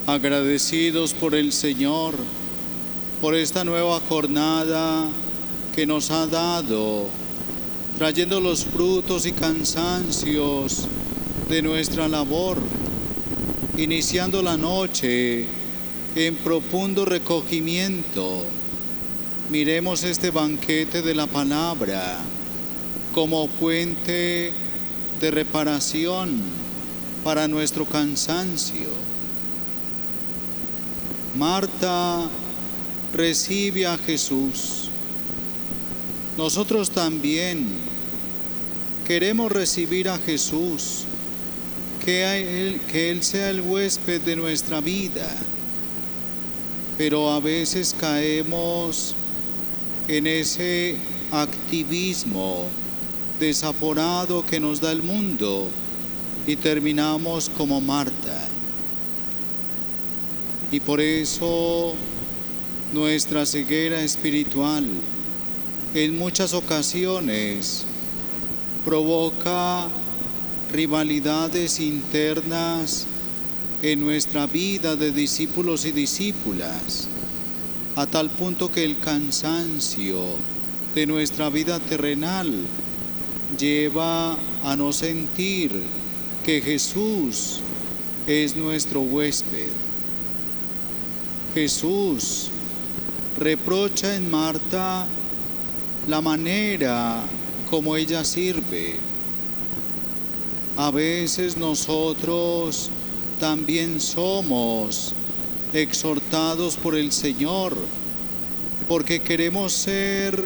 agradecidos por el Señor, por esta nueva jornada que nos ha dado, trayendo los frutos y cansancios de nuestra labor, iniciando la noche en profundo recogimiento. Miremos este banquete de la palabra como fuente de reparación para nuestro cansancio. Marta recibe a Jesús. Nosotros también queremos recibir a Jesús, que Él sea el huésped de nuestra vida, pero a veces caemos en ese activismo desaforado que nos da el mundo y terminamos como Marta. Y por eso nuestra ceguera espiritual en muchas ocasiones provoca rivalidades internas en nuestra vida de discípulos y discípulas, a tal punto que el cansancio de nuestra vida terrenal lleva a no sentir que Jesús es nuestro huésped. Jesús reprocha en Marta la manera como ella sirve. A veces nosotros también somos exhortados por el Señor porque queremos ser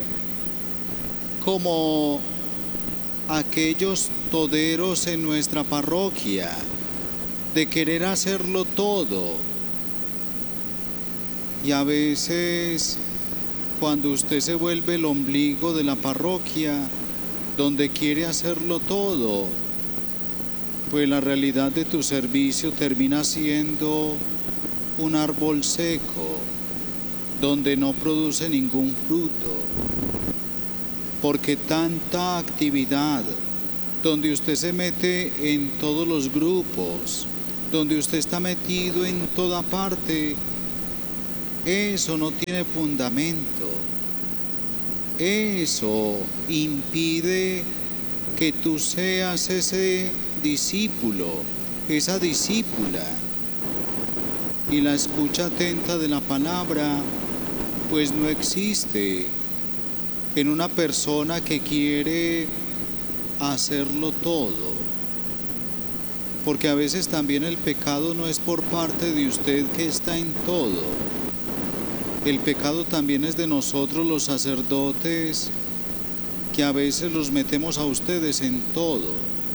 como aquellos toderos en nuestra parroquia, de querer hacerlo todo. Y a veces, cuando usted se vuelve el ombligo de la parroquia, donde quiere hacerlo todo, pues la realidad de tu servicio termina siendo un árbol seco, donde no produce ningún fruto. Porque tanta actividad, donde usted se mete en todos los grupos, donde usted está metido en toda parte, eso no tiene fundamento. Eso impide que tú seas ese discípulo, esa discípula. Y la escucha atenta de la palabra, pues no existe en una persona que quiere hacerlo todo. Porque a veces también el pecado no es por parte de usted que está en todo. El pecado también es de nosotros los sacerdotes, que a veces los metemos a ustedes en todo.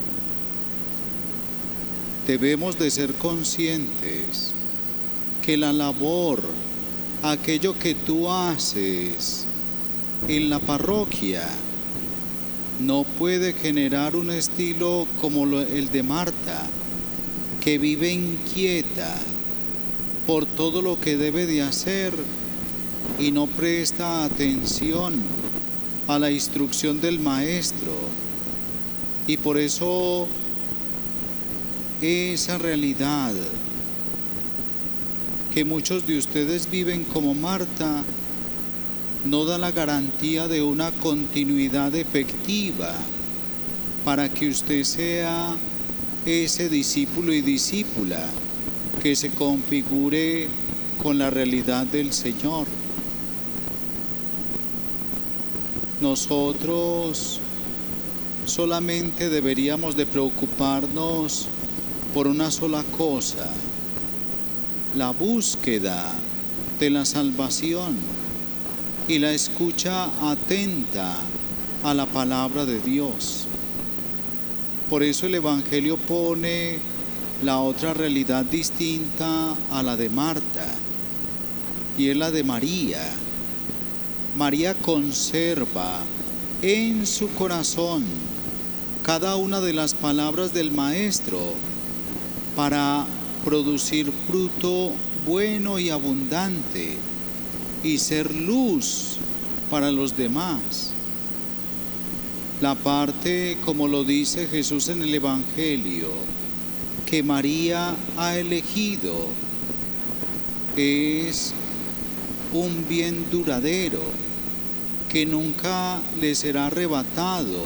Debemos de ser conscientes que la labor, aquello que tú haces en la parroquia, no puede generar un estilo como el de Marta, que vive inquieta por todo lo que debe de hacer y no presta atención a la instrucción del maestro. Y por eso esa realidad que muchos de ustedes viven como Marta no da la garantía de una continuidad efectiva para que usted sea ese discípulo y discípula que se configure con la realidad del Señor. Nosotros solamente deberíamos de preocuparnos por una sola cosa: la búsqueda de la salvación y la escucha atenta a la palabra de Dios. Por eso el Evangelio pone la otra realidad distinta a la de Marta, y es la de María. María conserva en su corazón cada una de las palabras del Maestro para producir fruto bueno y abundante y ser luz para los demás. La parte, como lo dice Jesús en el Evangelio, que María ha elegido es un bien duradero que nunca le será arrebatado,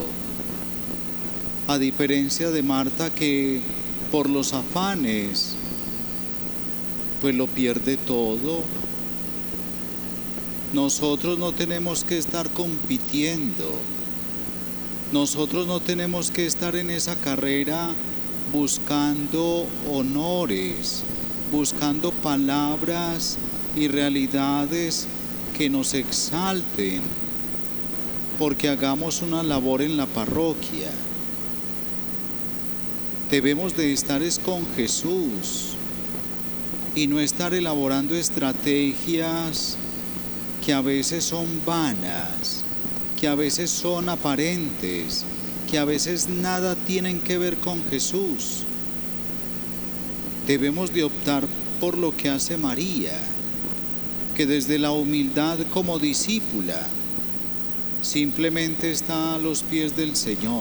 a diferencia de Marta, que por los afanes pues lo pierde todo. Nosotros no tenemos que estar compitiendo, nosotros no tenemos que estar en esa carrera buscando honores, buscando palabras y realidades que nos exalten, porque hagamos una labor en la parroquia. Debemos de estar con Jesús y no estar elaborando estrategias que a veces son vanas, que a veces son aparentes, que a veces nada tienen que ver con Jesús. Debemos de optar por lo que hace María, que desde la humildad como discípula simplemente está a los pies del Señor.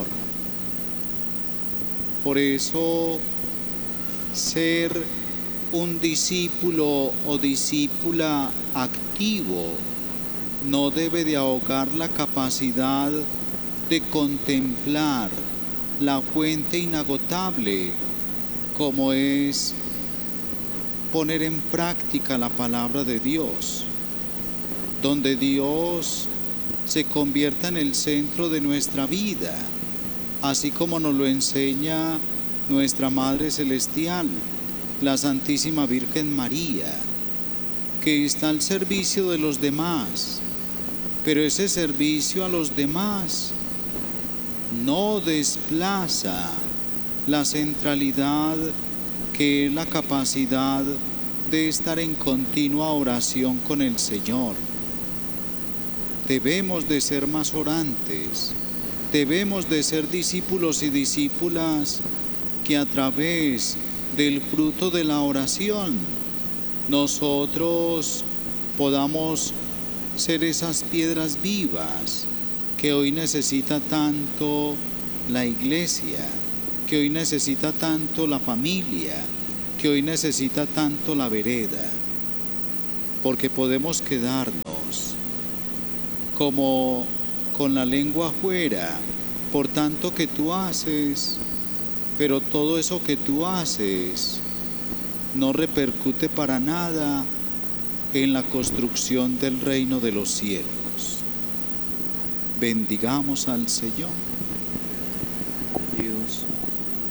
Por eso, ser un discípulo o discípula activo no debe de ahogar la capacidad de contemplar la fuente inagotable, como es poner en práctica la palabra de Dios, donde Dios se convierta en el centro de nuestra vida, así como nos lo enseña nuestra Madre Celestial, la Santísima Virgen María, que está al servicio de los demás, pero ese servicio a los demás no desplaza la centralidad que es la capacidad de estar en continua oración con el Señor. Debemos de ser más orantes, debemos de ser discípulos y discípulas que a través del fruto de la oración nosotros podamos ser esas piedras vivas que hoy necesita tanto la iglesia, que hoy necesita tanto la familia, que hoy necesita tanto la vereda, porque podemos quedarnos como con la lengua afuera por tanto que tú haces, pero todo eso que tú haces no repercute para nada en la construcción del reino de los cielos. Bendigamos al Señor.